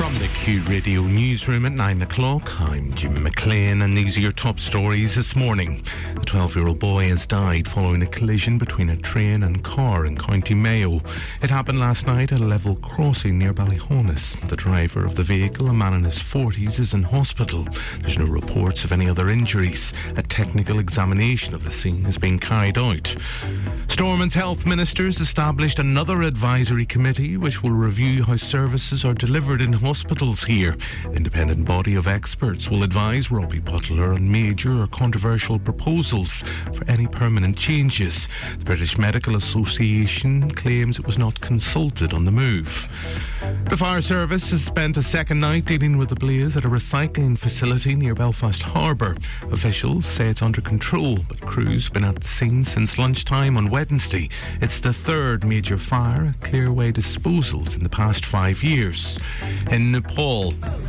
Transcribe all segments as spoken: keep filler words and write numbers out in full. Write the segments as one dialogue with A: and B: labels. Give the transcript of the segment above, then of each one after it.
A: From the Q Radio newsroom at nine o'clock, I'm Jim McLean and these are your top stories this morning. A twelve-year-old boy has died following a collision between a train and car in County Mayo. It happened last night at a level crossing near Ballyhonus. The driver of the vehicle, a man in his forties, is in hospital. There's no reports of any other injuries. A technical examination of the scene has been carried out. Stormond's health ministers established another advisory committee which will review how services are delivered in hospitals here. The independent body of experts will advise Robbie Butler on major or controversial proposals for any permanent changes. The British Medical Association claims it was not consulted on the move. The fire service has spent a second night dealing with the blaze at a recycling facility near Belfast Harbour. Officials say it's under control, but crews have been at the scene since lunchtime on Wednesday. It's the third major fire at Clearway Disposals in the past five years. In Nepal,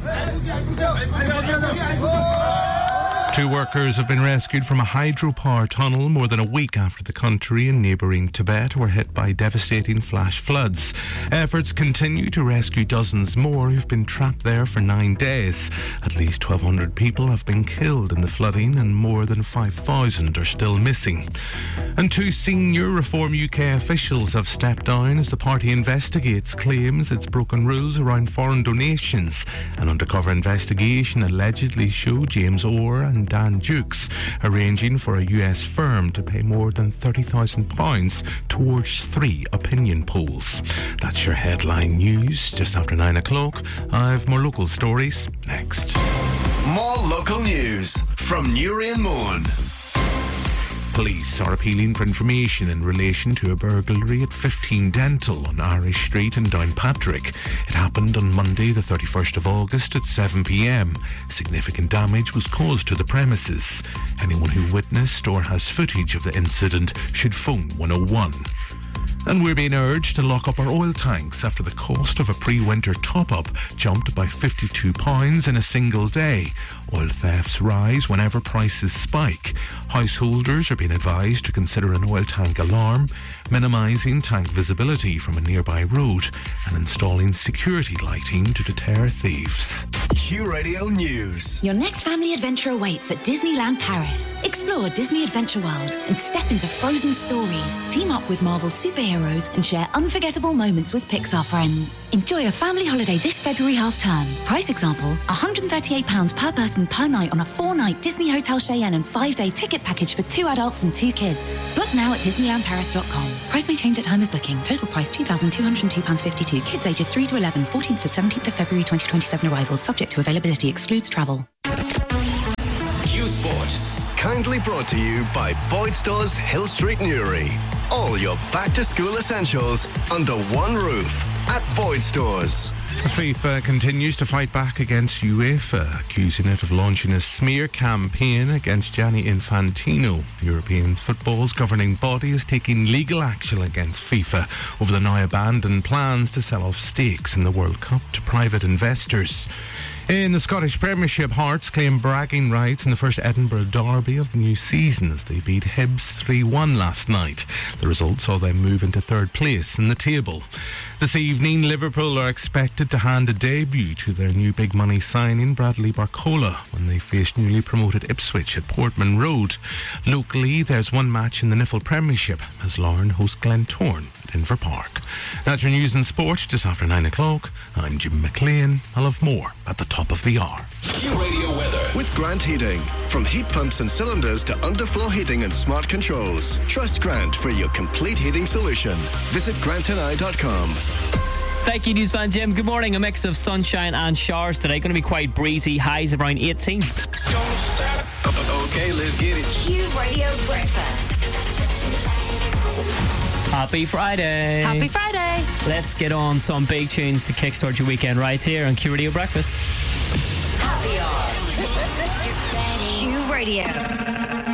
A: two workers have been rescued from a hydropower tunnel more than a week after the country and neighbouring Tibet were hit by devastating flash floods. Efforts continue to rescue dozens more who've been trapped there for nine days. At least twelve hundred people have been killed in the flooding and more than five thousand are still missing. And two senior Reform U K officials have stepped down as the party investigates claims it's broken rules around foreign donations. An undercover investigation allegedly showed James Orr and Dan Dukes arranging for a U S firm to pay more than thirty thousand pounds towards three opinion polls. That's your headline news. Just after nine o'clock, I've more local stories next.
B: More local news from Newry and Mourne.
A: Police are appealing for information in relation to a burglary at fifteen Dental on Irish Street in Downpatrick. It happened on Monday the thirty-first of August at seven p.m. Significant damage was caused to the premises. Anyone who witnessed or has footage of the incident should phone one oh one. And we're being urged to lock up our oil tanks after the cost of a pre-winter top-up jumped by fifty-two pounds in a single day. Oil thefts rise whenever prices spike. Householders are being advised to consider an oil tank alarm, minimising tank visibility from a nearby road, and installing security lighting to deter thieves.
B: Q Radio News.
C: Your next family adventure awaits at Disneyland Paris. Explore Disney Adventure World and step into frozen stories. Team up with Marvel superheroes and share unforgettable moments with Pixar friends. Enjoy a family holiday this February half-term. Price example, one hundred thirty-eight pounds per person per night on a four-night Disney Hotel Cheyenne and five-day ticket package for two adults and two kids. Book now at disneyland paris dot com. Price may change at time of booking. Total price two thousand two hundred two pounds fifty-two. Kids ages three to eleven, fourteenth to seventeenth of February twenty twenty-seven arrivals. Subject to availability. Excludes travel.
B: Q Sport. Kindly brought to you by Boyd Stores Hill Street Newry. All your back-to-school essentials under one roof at Boyd Stores.
A: FIFA continues to fight back against UEFA, accusing it of launching a smear campaign against Gianni Infantino. European football's governing body is taking legal action against FIFA over the now abandoned plans to sell off stakes in the World Cup to private investors. In the Scottish Premiership, Hearts claim bragging rights in the first Edinburgh derby of the new season as they beat Hibs three one last night. The result saw them move into third place in the table. This evening, Liverpool are expected to hand a debut to their new big money signing, Bradley Barcola, when they face newly promoted Ipswich at Portman Road. Locally, there's one match in the Niffle Premiership as Larne host Glentoran at Inver Park. That's your news and sport just after nine o'clock. I'm Jim McLean. I'll have more at the top of the hour.
B: Q Radio weather with Grant Heating. From heat pumps and cylinders to underfloor heating and smart controls, trust Grant for your complete heating solution. Visit grant and I dot com.
D: Thank you, Newsman Jim. Good morning. A mix of sunshine and showers today. Going to be quite breezy. Highs of around eighteen.
B: Okay, let's get it.
C: Q Radio Breakfast.
D: Happy Friday.
E: Happy Friday.
D: Let's get on some big tunes to kickstart your weekend right here on Q Radio Breakfast.
C: Happy hour. Q Radio.